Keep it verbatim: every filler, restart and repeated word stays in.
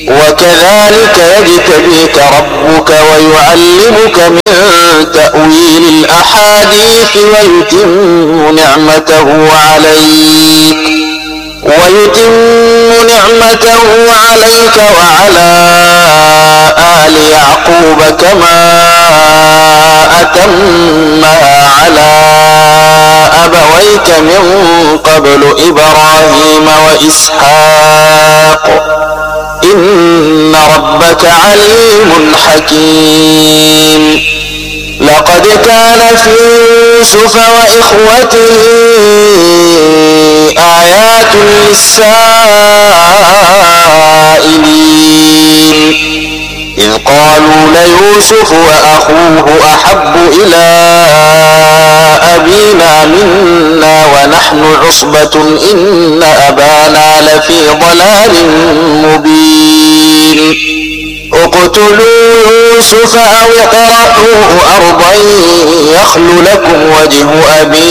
وكذلك يجتبيك ربك ويعلمك من تأويل الأحاديث ويتم نعمته عليك ويتم نعمته عليك وعلى آل يعقوب كما أتمها على أبويك من قبل إبراهيم وإسحاق إن ربك عليم حكيم. لقد كان في يوسف وإخوته آيات للسائلين إذ قالوا ليوسف وأخوه أحب إلى أبينا منا ونحن عصبة إن أبانا لفي ضلال مبين. اقتلوا يوسف أو اطرحوه أرضا يخل لكم وجه أبيكم